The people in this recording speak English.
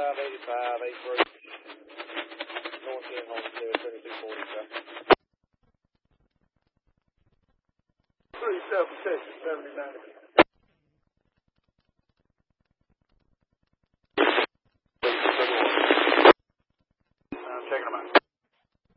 585, 8 Roach, North End Homestead, 7240, sir. 37 79. I'm checking them out.